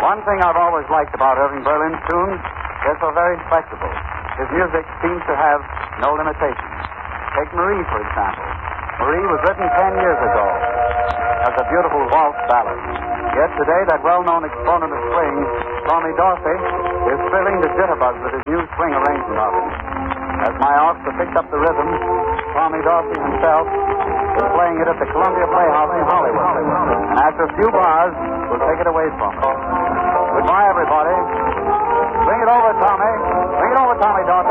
One thing I've always liked about Irving Berlin's tunes, they're so very flexible. His music seems to have no limitations. Take Marie, for example. Marie was written 10 years ago as a beautiful waltz ballad. Yet today, that well-known exponent of swing, Tommy Dorsey, is thrilling the jitterbugs with his new swing arrangement of it. As my orchestra picked up the rhythm, Tommy Dorsey himself is playing it at the Columbia Playhouse in Hollywood. And after a few bars, we'll take it away from us. Goodbye, everybody. Bring it over, Tommy. Bring it over, Tommy Dorsey.